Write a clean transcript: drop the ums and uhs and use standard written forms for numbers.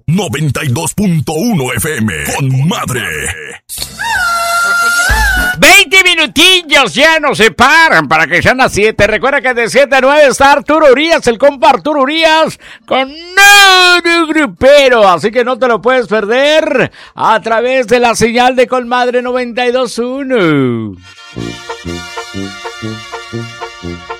92.1 FM. Con madre. 20 minutillos ya nos separan para que sean las 7. Recuerda que de 7 a 9 está Arturo Urias, el compa Arturo Urias, con Nado Grupero. Así que no te lo puedes perder a través de la señal de Colmadre 92.1.